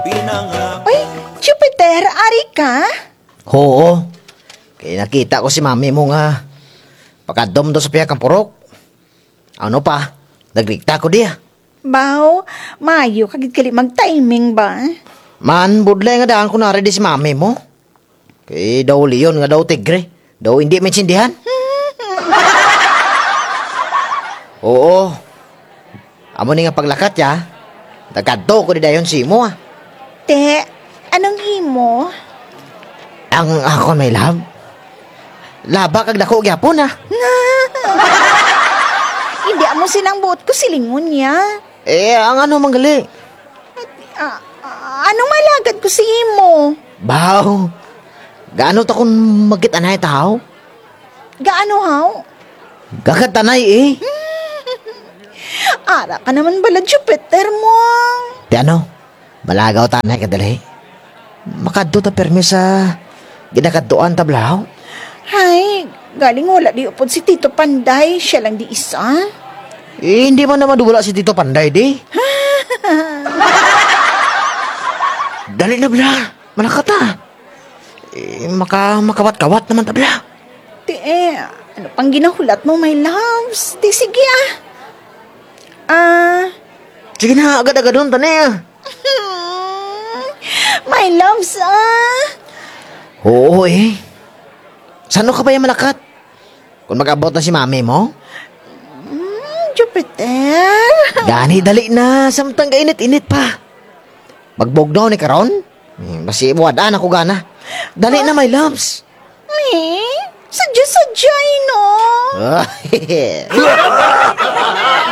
Uy, Jupiter, ari ka? Oo. Kaya nakita ko si mami mo nga pagkadom do sa pihakang purok. Ano pa? Nagrikta ko diya. Baw, mayo kagid kali mag-timing ba? Man, budlay nga daan ko na di si mami mo. Kaya daw leon nga daw tigre. Daw hindi maintindihan. Oo. Amo ni nga paglakat ya. Nagkadto ko di dayon si mo ah. Te, anong imo? Ang ako may love. Laba kag dako gyapon ah. Hindi mo silang buot ko silingon niya. Ang ano manggali? Anong malagad ko si imo? Baw. Gaano ta kung magkitanay tao? Gaano haw? Gagatanay eh. Ara ka naman bala, Jupiter mo. Di ano? Malagaw tanay kadali. Makadto ta permi sa ginakadtuan tablaw. Hay, galing wala di upod si Tito Panday. Siya lang di isa. Hindi man naman wala si Tito Panday di. Dali na bla. Malakata. Makawat-kawat naman tabla. Ano pang ginahulat mo, my loves? Sige Sige na, agad-agad doon, tanay My loves, Oo eh. Saan ka ba yung malakat? Kung mag-abot na si mami mo? Jupiter. Gani, dali na. Samtang kainit-init pa. Magbogdaw ni karon? Basi buwadaan ako gana. Dali na, my loves. Sadya-sadya, no?